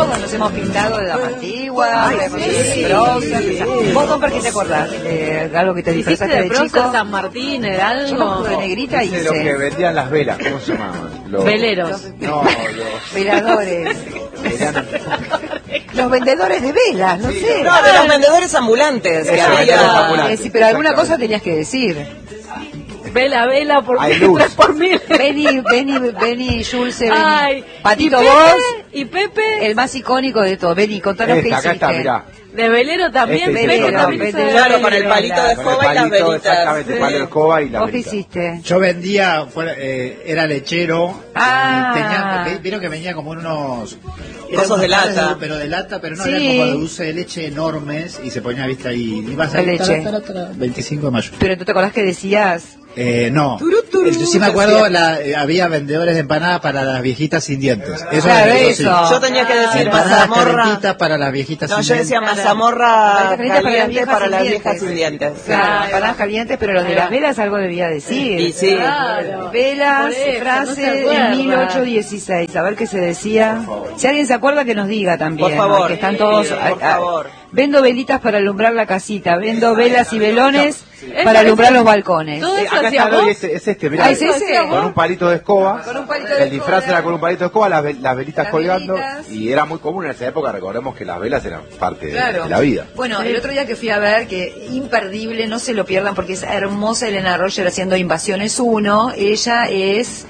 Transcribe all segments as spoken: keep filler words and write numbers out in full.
todos nos hemos pintado de dama antigua, de sí. Prócer. ¿Vos, Tom, por qué te acordás? Eh, algo que te disfrazaste de, de Prócer, chico. San Martín, era algo. Yo de negrita Hice hice. lo que vendían las velas, ¿cómo se llamaban? Los... Veleros. No, los... Veladores. Eran... Los vendedores de velas, no Sí, sé. No, de los vendedores ambulantes. que Eran había. vendedores ambulantes. Eh, sí, pero alguna cosa Exactamente. tenías que decir. Vela, vela, por Hay mil, luz. tres por mil. Benny, Benny, Benny Schulze, Ay, Benny. Patito ¿y vos, Pepe? ¿Y Pepe? el más icónico de todo. Benny, contanos qué Esta, acá hiciste. está, mirá. De velero también. Este, Pepe velero, también velero. hizo de Claro, con el velero. palito de Con el escoba y las palito, velitas. exactamente, palo de escoba y la ¿Vos qué velita. hiciste? Yo vendía, fuera, eh, era lechero. Ah. Y tenía, ve- vieron que venía como unos... eran Cosos de unos pares lata. pero de lata, pero no, Sí. eran como de dulce de leche enormes y se ponía, viste, ahí. Ibas La ahí, leche. tara, tara, tara, veinticinco de mayo. Pero tú te acordás que decías... Eh, no. Turú, turú, Yo sí me acuerdo, decía. la, eh, había vendedores de empanadas para las viejitas sin dientes. Eso Claro, era eso. sí. Yo tenía que decir Empanadas mazamorra. calentitas para las viejitas No, sin yo dientes. decía Empanadas mazamorra calientes caliente para las sin viejas dientes. sin dientes. Claro, Claro. empanadas calientes, pero los de las velas algo debía decir. Y sí. Claro. Velas, Por eso, frase no se acuerda. de mil ochocientos dieciséis. A ver qué se decía. Si alguien se acuerda, que nos diga también. Por favor. ¿no? Que están todos. Sí, a- por a- favor. Vendo velitas para alumbrar la casita. Vendo velas y velones Es para la- alumbrar los balcones. Todo Eh, eso acá hacía está, vos. ¿no? es, es este, mirá. Ah, ¿es ese? Con un palito de escoba. Con un palito de el disfraz escoba. era con un palito de escoba, las, ve- las velitas Las colgando. velitas. Y era muy común en esa época, recordemos que las velas eran parte de- Claro. de la vida. Bueno, el otro día que fui a ver, que imperdible, no se lo pierdan porque es hermosa Elena Roger haciendo Invasiones uno. Ella es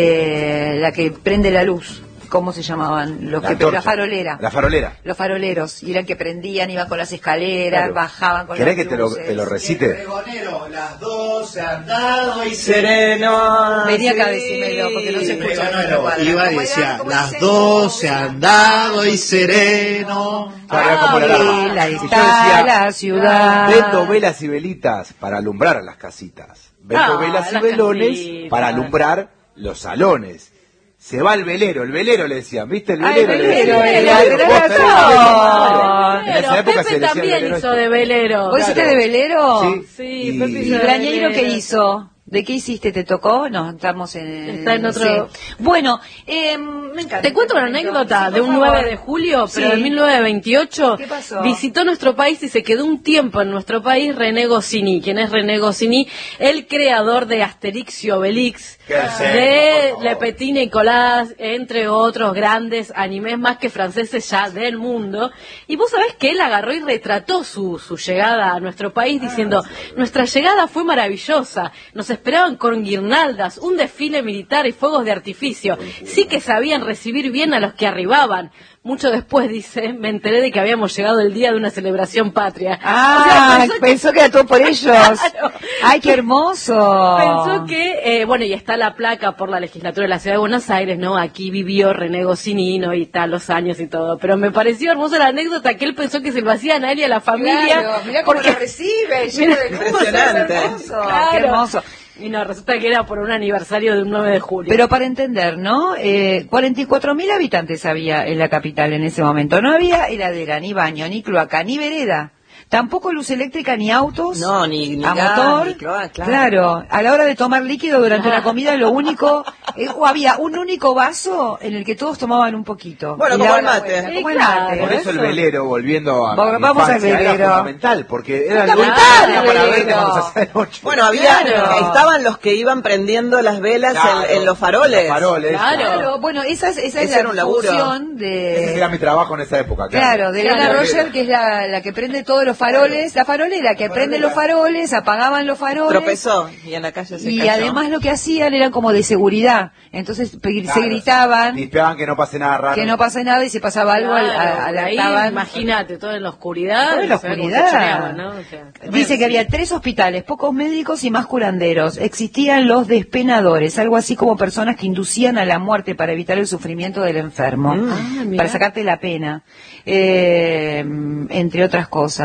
eh, la que prende la luz. ¿Cómo se llamaban? Los La que antorcha. la farolera. La farolera. Los faroleros. Y eran que prendían, iban con las escaleras, Claro. bajaban con ¿Querés las que te lo, luces. te lo recite? Pregonero, las dos se han dado y Sereno. Venía acá a sí. decírmelo, porque no se El escucha. pregonero Cuadra. iba y ¿Cómo decía, era? ¿Cómo las dice? dos se han dado y sereno. Claro, era como la Ah, alarma. la Y yo está decía, la ciudad. vendo velas y velitas para alumbrar las casitas. Vendo Ah, velas y las velones casitas. para alumbrar los salones. Se va el velero, el velero le decían, ¿viste? El Ah, velero. el le velero, decían, el velero, velero, posta, razón. el velero. En Pero esa época se Pepe decía también velero hizo esto. de velero. ¿Vos hiciste de velero? Sí. Sí, Y- Pepe ¿Y hizo de Brañeiro qué velero. hizo? ¿De qué hiciste? ¿Te tocó? No, estamos en... Está en otro- sí. Bueno, eh, me encanta. Te cuento una este momento. anécdota Sí, de por un favor. nueve de julio, pero Sí. de mil novecientos veintiocho. ¿Qué pasó? Visitó nuestro país y se quedó un tiempo en nuestro país René Goscinny. ¿Quién es René Goscinny? El creador de Asterix y Obelix, ¿Qué hacemos, de por favor? Le Petit Nicolas, entre otros grandes animes más que franceses ya del mundo. Y vos sabés que él agarró y retrató su, su llegada a nuestro país diciendo, nuestra llegada fue maravillosa, nos esperaban con guirnaldas, un desfile militar y fuegos de artificio. Sí que sabían recibir bien a los que arribaban. Mucho después, dice, me enteré de que habíamos llegado el día de una celebración patria. Ah, O sea, pensó que- pensó que era todo por ellos. Claro. Ay, qué hermoso. Pensó que, eh, bueno, y está la placa por la legislatura de la Ciudad de Buenos Aires, ¿no? Aquí vivió René Goscinny, ¿no? Y tal, los años y todo. Pero me pareció hermosa la anécdota que él pensó que se lo hacían a él y a la familia. Claro, mirá cómo porque- lo recibe, lleno de luz. Impresionante. Qué hermoso, Claro. qué hermoso. Y no, resulta que era por un aniversario de un nueve de julio. Pero para entender, ¿no? Eh, cuarenta y cuatro mil habitantes había en la capital en ese momento. No había heladera, ni baño, ni cloaca, ni vereda. Tampoco luz eléctrica, ni autos. No, ni- ni a gas, motor. ni cloaca, claro. a la hora de tomar líquido durante la comida, lo único. eh, o había un único vaso en el que todos tomaban un poquito. Bueno, Y como daban el la mate. vuelta, Sí, como el claro. mate. Por eso el velero, volviendo a Vamos- mi vamos al infancia, era velero. fundamental, porque era Fundamental, lo único que el para ver velero. cuando se hacía de noche. Bueno, había, Claro. estaban los que iban prendiendo las velas Claro, en, en los faroles. Los faroles. Claro. Claro, bueno, esa es, esa es Ese la era un laburo. función de... Ese era mi trabajo en esa época. Claro, de Elena Claro. Roger, que es la, la que prende todos los faroles, la farolera, que prende los faroles, apagaban los faroles. Tropezó y en la calle se Y cayó. además lo que hacían eran como de seguridad. Entonces pe- se gritaban Dispeaban que no pase nada raro. que no pase nada y si pasaba algo, al- Claro, a- ahí, alertaban. imagínate, todo en la oscuridad. Todo en la y se ve cómo se oscuridad. choreaban, ¿no? O sea, Dice que había tres hospitales, pocos médicos y más curanderos. Existían los despenadores, algo así como personas que inducían a la muerte para evitar el sufrimiento del enfermo, Ah, mirá. para sacarte la pena, eh, entre otras cosas.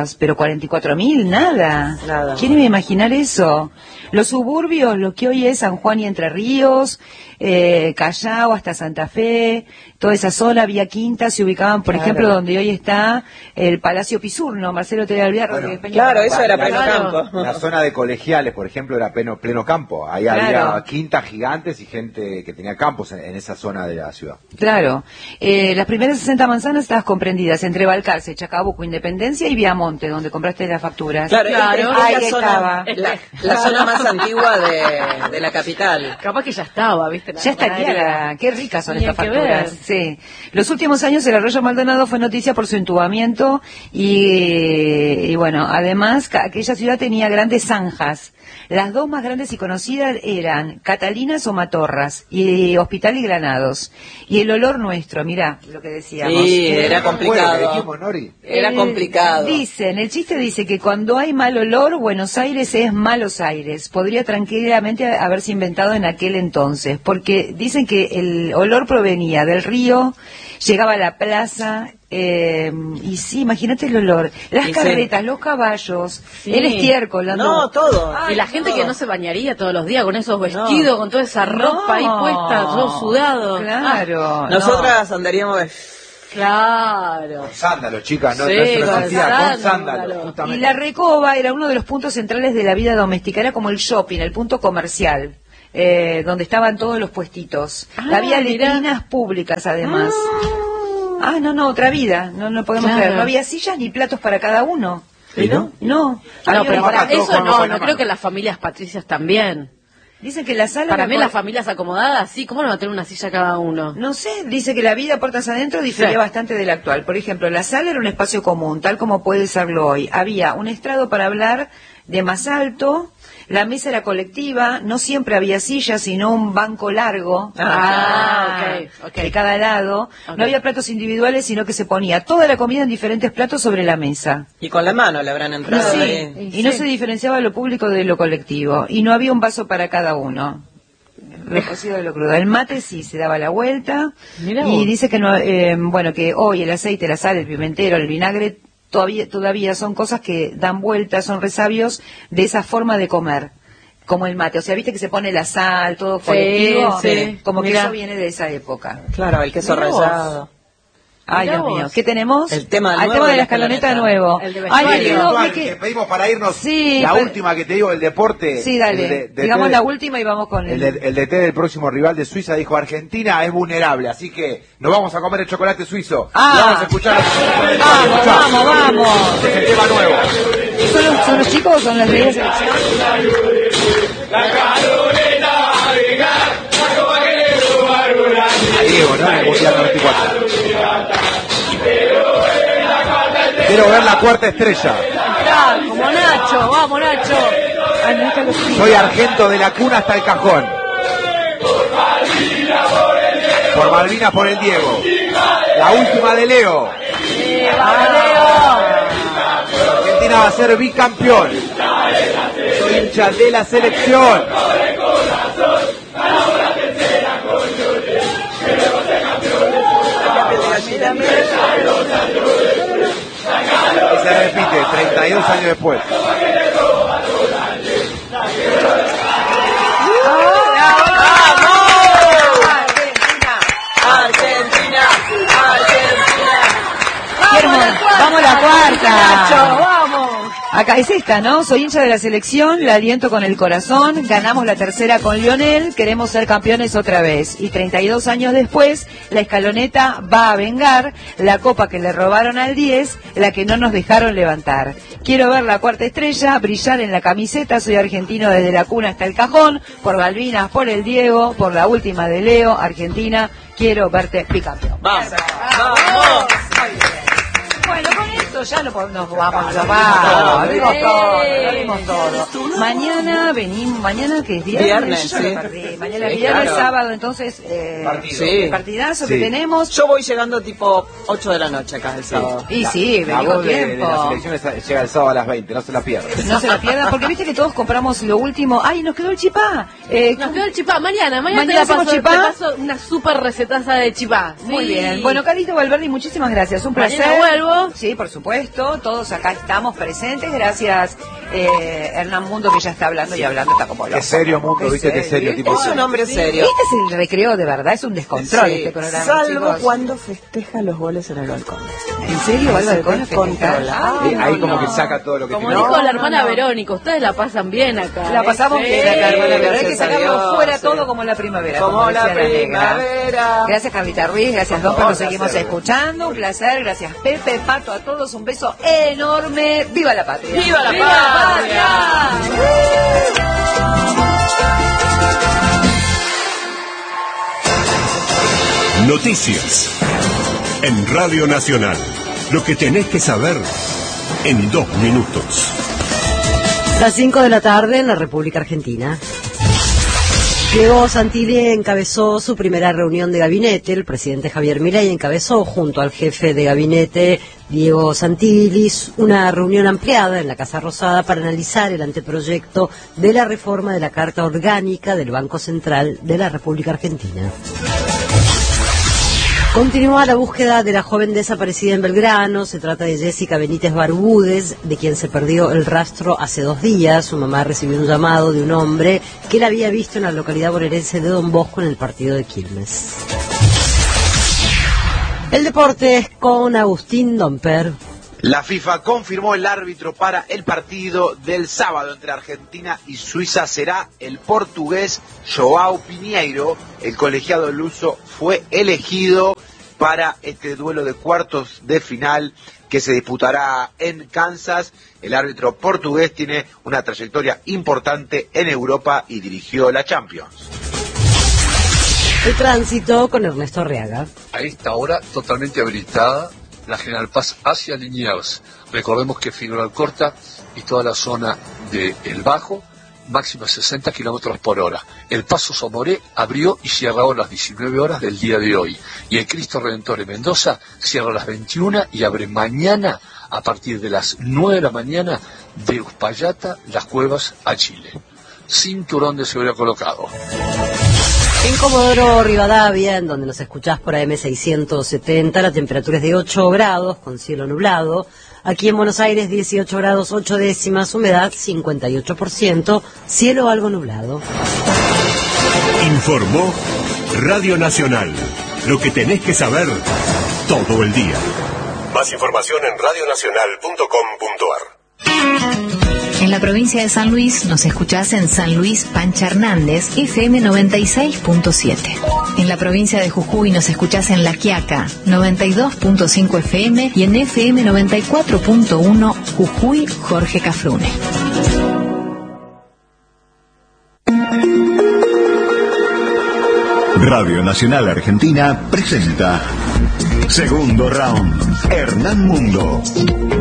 suburbios, pero cuarenta y cuatro mil, nada. Nada. ¿Quién iba a imaginar eso? Los suburbios, lo que hoy es San Juan y Entre Ríos, eh, Callao hasta Santa Fe, toda esa zona, Vía Quinta, se ubicaban, por Claro. ejemplo, donde hoy está el Palacio Pisurno, Marcelo T. Alvear, Bueno, Rodríguez Peña. Claro, eso era La- pleno Claro. campo. La zona de colegiales, por ejemplo, era pleno, pleno campo. Ahí Claro. había quintas gigantes y gente que tenía campos en, en esa zona de la ciudad. Claro. Eh, las primeras sesenta manzanas estaban comprendidas entre Balcarce, Chacabuco, Independencia y Viamonte, donde compraste las facturas. Claro, Claro. es- es Ahí la, estaba. zona, la, la zona más antigua de, de la capital. Capaz que ya estaba, ¿viste? La Ya estaría, panadería. la- qué ricas son Ni estas hay que facturas. ver. Sí. Los últimos años el arroyo Maldonado fue noticia por su entubamiento y, y bueno, además ca- aquella ciudad tenía grandes zanjas. Las dos más grandes y conocidas eran Catalinas o Matorras, y Hospital y Granados. Y el olor nuestro, mirá lo que decíamos. Sí, era Bueno, complicado. dijimos, Nori. Era El- complicado. Dicen, el chiste dice que cuando hay mal olor, Buenos Aires es Malos Aires. Podría tranquilamente haberse inventado en aquel entonces, porque dicen que el olor provenía del río, llegaba a la plaza, eh, y sí, imagínate el olor. Las Y sí. carretas, los caballos, Sí. el estiércol. la No, no- todo. Y la gente que no se bañaría todos los días con esos vestidos, No. con toda esa ropa No. ahí puesta, todo sudado. Ah, Claro. no. Nosotras andaríamos... claro. Con sándalos, chicas, no, Sí, no es una con santidad, con sándalos. sándalos. Y justamente. la Recoba era uno de los puntos centrales de la vida doméstica, era como el shopping, el punto comercial, eh, donde estaban todos los puestitos. Ah, había mirá. letrinas públicas además. Ah, no, no, otra vida, no, no podemos Claro. creer. No había sillas ni platos para cada uno. ¿Y no? No, No, había pero una- para todos eso con no, buena no mano. creo que las familias patricias también. Dicen que la sala... Para era mí por- las familias acomodadas, sí, ¿cómo no va a tener una silla cada uno? No sé, dice que la vida puertas adentro difería Sí. bastante de la actual. Por ejemplo, la sala era un espacio común, tal como puede serlo hoy. Había un estrado para hablar de más alto, la mesa era colectiva, no siempre había sillas, sino un banco largo Ah, ok, ok. de cada lado. Ok. No había platos individuales, sino que se ponía toda la comida en diferentes platos sobre la mesa. Y con la mano le habrán Y, entrado sí, ahí. y no se diferenciaba lo público de lo colectivo. Y no había un vaso para cada uno. Lo cocido de lo crudo. El mate sí se daba la vuelta. Mirá Y vos. dice que no, eh, bueno, que hoy el aceite, la sal, el pimentero, el vinagre, todavía, todavía son cosas que dan vueltas, son resabios de esa forma de comer. Como el mate. O sea, viste que se pone la sal, todo Sí, colectivo. sí. Como que Mirá. eso viene de esa época. Claro, el queso Mirá vos. rallado. Ay, Mirá Dios vos. mío. ¿Qué tenemos? El tema Ah, el nuevo tema de de la la escaloneta escaloneta. nuevo. El de Ay, vestuario. me El quedo- virtual, me que quedo- pedimos para irnos. Sí, la pero- última que te digo, el deporte. Sí, dale. el de- de- Digamos de- la última y vamos con El, de- el D T del próximo rival de Suiza dijo: Argentina es vulnerable, así que nos vamos a comer el chocolate suizo. Ah. Y vamos a escuchar lo que Vamos, Escuchá. vamos, vamos. Este es el tema nuevo. ¿Son los, son los chicos o son las medias de selección? A Diego, ¿no? En el Mundial noventa y cuatro. Quiero ver la cuarta estrella. Ah, como Nacho, vamos Nacho. Ay, no está los chicos. Soy argento de la cuna hasta el cajón. Por Malvinas, por el Diego. La última de Leo. Argentina va a ser bicampeón. Soy hincha de la selección. Y se repite treinta y dos años después. Argentina, Argentina. Qué hermoso. Vamos a la cuarta. Nacho, vamos. Acá es esta, ¿no? Soy hincha de la selección, la aliento con el corazón, ganamos la tercera con Lionel, queremos ser campeones otra vez. Y treinta y dos años después, la escaloneta va a vengar la copa que le robaron al diez, la que no nos dejaron levantar. Quiero ver la cuarta estrella, brillar en la camiseta, soy argentino desde la cuna hasta el cajón, por Malvinas, por el Diego, por la última de Leo, Argentina, quiero verte bicampeón. Vamos, vamos. Bueno, con esto ya no nos vamos, nos vamos, lo dimos todo, lo dimos todo. Mañana venimos, mañana que es viernes, Viernes, yo ya sí. me perdí. Mañana Sí, es viernes, claro. sábado, entonces, eh, Partido. Sí. el partidazo Sí. que tenemos. Yo voy llegando tipo ocho de la noche acá el sábado. Y sí, La venimos voz de, de tiempo. la selección es- llega el sábado a las veinte, no se la pierdan. No se la pierdan, porque viste que todos compramos lo último. ¡Ay, nos quedó el chipá! Eh, Nos quedó el chipá. Mañana, mañana, Mañana te, hacemos paso, chipá. te paso una super recetaza de chipá. Muy Sí. bien. Bueno, Carlito Valverde, muchísimas gracias. Un Mañana placer. vuelvo. Sí, por supuesto. supuesto, todos acá estamos presentes, gracias eh, Hernán Mundo, que ya está hablando y hablando, está como loco. Qué serio, Mundo, Qué viste, qué serio, tipo. Es un hombre serio. Este es el recreo de verdad, es un descontrol Sí, este programa, Salvo chicos. cuando festeja los goles en el balcón. ¿En serio? ¿Va al balcón a festejar? Descontrolado. Eh, ahí no, como no. que saca todo lo que Como tiene. dijo No, la no, hermana no. Verónica, ustedes la pasan bien acá. La ¿eh? pasamos Sí. bien acá, hermana, pero hay que gracias a sacarlo Dios, fuera sí. todo como la primavera. Como la decía negra. primavera. Gracias, Carlita Ruiz, gracias, Don, Por nos seguimos placer. escuchando. Un placer, gracias, Pepe, Pato, a todos, un beso enorme. ¡Viva la patria! ¡Viva la ¡Viva patria! Noticias en Radio Nacional. Lo que tenés que saber en dos minutos. Las cinco de la tarde en la República Argentina. Diego Santilli encabezó su primera reunión de gabinete. El presidente Javier Milei encabezó junto al jefe de gabinete Diego Santilli una reunión ampliada en la Casa Rosada para analizar el anteproyecto de la reforma de la Carta Orgánica del Banco Central de la República Argentina. Continúa la búsqueda de la joven desaparecida en Belgrano. Se trata de Jessica Benítez Barbúdez, de quien se perdió el rastro hace dos días. Su mamá recibió un llamado de un hombre que la había visto en la localidad bonaerense de Don Bosco en el partido de Quilmes. El deporte es con Agustín Domper. La FIFA confirmó el árbitro para el partido del sábado entre Argentina y Suiza. Será el portugués João Pinheiro. El colegiado luso fue elegido para este duelo de cuartos de final que se disputará en Kansas. El árbitro portugués tiene una trayectoria importante en Europa y dirigió la Champions. El tránsito con Ernesto Arriaga. A esta hora totalmente habilitada la General Paz hacia Liniers. Recordemos que Figueroa Alcorta y toda la zona de El Bajo, máxima sesenta kilómetros por hora. El Paso Somoré abrió y cierra a las diecinueve horas del día de hoy. Y el Cristo Redentor en Mendoza cierra a las veintiuna y abre mañana a partir de las nueve de la mañana de Uspallata, Las Cuevas a Chile. Cinturón de seguridad colocado. En Comodoro Rivadavia, en donde nos escuchás por A M seiscientos setenta, la temperatura es de ocho grados, con cielo nublado. Aquí en Buenos Aires, dieciocho grados, ocho décimas, humedad cincuenta y ocho por ciento, cielo algo nublado. Informó Radio Nacional. Lo que tenés que saber todo el día. Más información en radio nacional punto com punto ar. En la provincia de San Luis nos escuchás en San Luis Pancha Hernández, F M noventa y seis punto siete. En la provincia de Jujuy nos escuchás en La Quiaca, noventa y dos punto cinco F M y en F M noventa y cuatro punto uno Jujuy Jorge Cafrune. Radio Nacional Argentina presenta Segundo Round. Hernán Mundo.